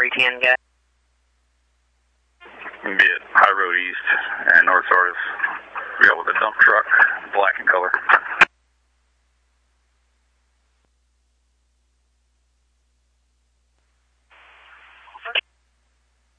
310 guy. Be at High Road East and North Sardis. We got with a dump truck, black and